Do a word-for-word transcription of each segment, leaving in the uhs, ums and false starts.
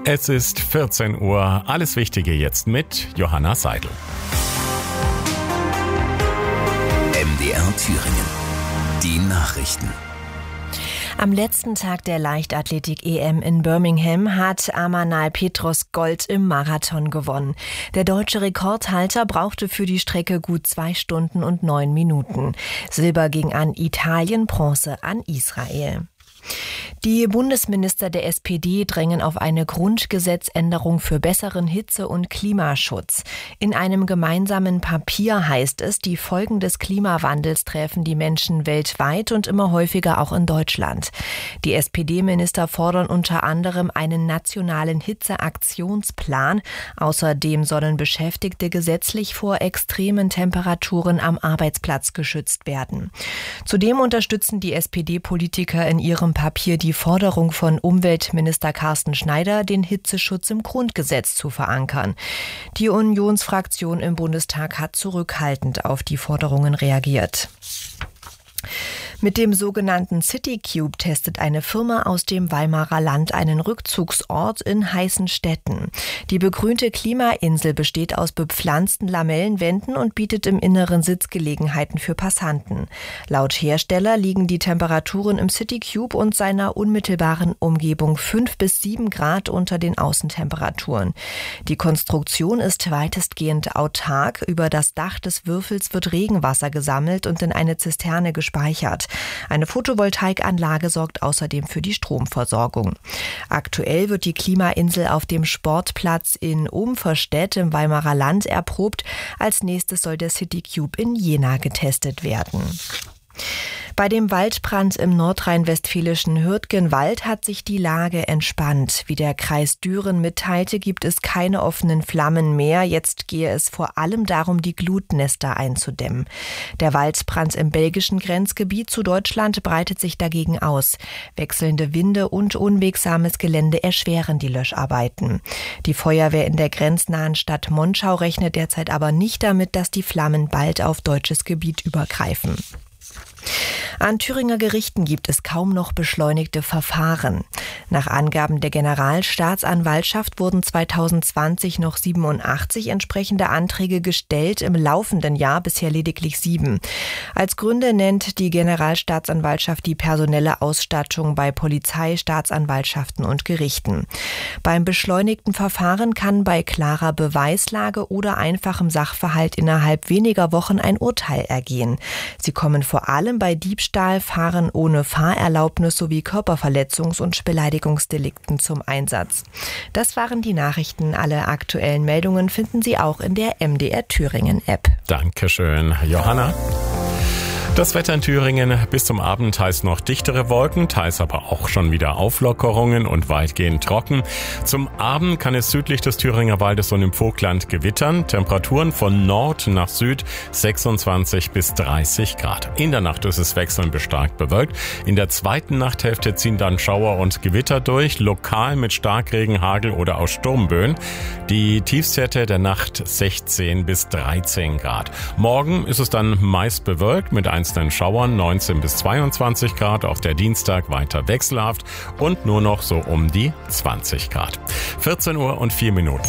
Es ist vierzehn Uhr. Alles Wichtige jetzt mit Johanna Seidel. M D R Thüringen. Die Nachrichten. Am letzten Tag der Leichtathletik-E M in Birmingham hat Amanal Petros Gold im Marathon gewonnen. Der deutsche Rekordhalter brauchte für die Strecke gut zwei Stunden und neun Minuten. Silber ging an Italien, Bronze an Israel. Die Bundesminister der S P D drängen auf eine Grundgesetzänderung für besseren Hitze- und Klimaschutz. In einem gemeinsamen Papier heißt es, die Folgen des Klimawandels treffen die Menschen weltweit und immer häufiger auch in Deutschland. Die S P D-Minister fordern unter anderem einen nationalen Hitzeaktionsplan. Außerdem sollen Beschäftigte gesetzlich vor extremen Temperaturen am Arbeitsplatz geschützt werden. Zudem unterstützen die S P D-Politiker in ihrem Papier die Forderung von Umweltminister Carsten Schneider, den Hitzeschutz im Grundgesetz zu verankern. Die Unionsfraktion im Bundestag hat zurückhaltend auf die Forderungen reagiert. Mit dem sogenannten CityCube testet eine Firma aus dem Weimarer Land einen Rückzugsort in heißen Städten. Die begrünte Klimainsel besteht aus bepflanzten Lamellenwänden und bietet im Inneren Sitzgelegenheiten für Passanten. Laut Hersteller liegen die Temperaturen im CityCube und seiner unmittelbaren Umgebung fünf bis sieben Grad unter den Außentemperaturen. Die Konstruktion ist weitestgehend autark. Über das Dach des Würfels wird Regenwasser gesammelt und in eine Zisterne gespeichert. Eine Photovoltaikanlage sorgt außerdem für die Stromversorgung. Aktuell wird die Klimainsel auf dem Sportplatz in Ohmverstedt im Weimarer Land erprobt. Als nächstes soll der CityCube in Jena getestet werden. Bei dem Waldbrand im nordrhein-westfälischen Hürtgenwald hat sich die Lage entspannt. Wie der Kreis Düren mitteilte, gibt es keine offenen Flammen mehr. Jetzt gehe es vor allem darum, die Glutnester einzudämmen. Der Waldbrand im belgischen Grenzgebiet zu Deutschland breitet sich dagegen aus. Wechselnde Winde und unwegsames Gelände erschweren die Löscharbeiten. Die Feuerwehr in der grenznahen Stadt Monschau rechnet derzeit aber nicht damit, dass die Flammen bald auf deutsches Gebiet übergreifen. An Thüringer Gerichten gibt es kaum noch beschleunigte Verfahren. Nach Angaben der Generalstaatsanwaltschaft wurden zweitausendzwanzig noch siebenundachtzig entsprechende Anträge gestellt, im laufenden Jahr bisher lediglich sieben. Als Gründe nennt die Generalstaatsanwaltschaft die personelle Ausstattung bei Polizei, Staatsanwaltschaften und Gerichten. Beim beschleunigten Verfahren kann bei klarer Beweislage oder einfachem Sachverhalt innerhalb weniger Wochen ein Urteil ergehen. Sie kommen vor allem bei Diebstahl, Fahren ohne Fahrerlaubnis sowie Körperverletzungs- und Beleidigungsdelikten zum Einsatz. Das waren die Nachrichten. Alle aktuellen Meldungen finden Sie auch in der M D R Thüringen App. Dankeschön, Johanna. Das Wetter in Thüringen bis zum Abend heißt noch dichtere Wolken, teils aber auch schon wieder Auflockerungen und weitgehend trocken. Zum Abend kann es südlich des Thüringer Waldes und im Vogtland gewittern. Temperaturen von Nord nach Süd sechsundzwanzig bis dreißig Grad. In der Nacht ist es wechselnd bis stark bewölkt. In der zweiten Nachthälfte ziehen dann Schauer und Gewitter durch, lokal mit Starkregen, Hagel oder auch Sturmböen. Die Tiefstwerte der Nacht sechzehn bis dreizehn Grad. Morgen ist es dann meist bewölkt mit einzelnen Schauern, neunzehn bis zweiundzwanzig Grad, auch der Dienstag weiter wechselhaft und nur noch so um die zwanzig Grad. vierzehn Uhr und vier Minuten.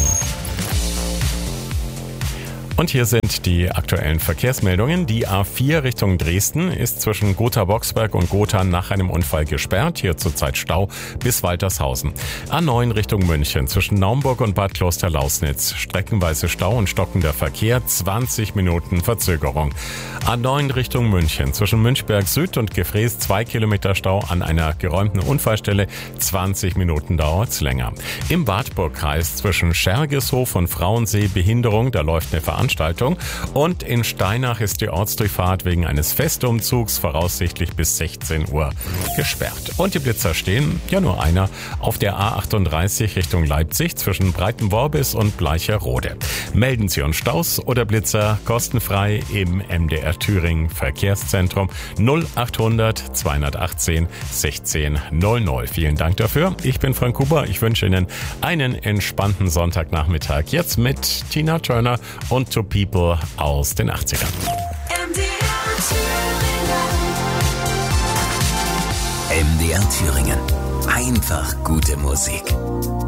Und hier sind die aktuellen Verkehrsmeldungen. Die A vier Richtung Dresden ist zwischen Gotha-Boxberg und Gotha nach einem Unfall gesperrt. Hier zurzeit Stau bis Waltershausen. A neun Richtung München zwischen Naumburg und Bad Klosterlausnitz. Streckenweise Stau und stockender Verkehr, zwanzig Minuten Verzögerung. A neun Richtung München zwischen Münchberg Süd und Gefrees zwei Kilometer Stau an einer geräumten Unfallstelle. zwanzig Minuten dauert's länger. Im Wartburgkreis zwischen Schergeshof und Frauensee Behinderung, da läuft eine Veranstaltung. Und in Steinach ist die Ortsdurchfahrt wegen eines Festumzugs voraussichtlich bis sechzehn Uhr gesperrt. Und die Blitzer stehen, ja nur einer, auf der A achtunddreißig Richtung Leipzig zwischen Breitenworbis und Bleicherode. Melden Sie uns Staus oder Blitzer kostenfrei im M D R Thüringen Verkehrszentrum null achthundert zweihundertachtzehn sechzehn null null. Vielen Dank dafür. Ich bin Frank Huber. Ich wünsche Ihnen einen entspannten Sonntagnachmittag. Jetzt mit Tina Turner und To People aus den achtzigern. M D R Thüringen. Einfach gute Musik.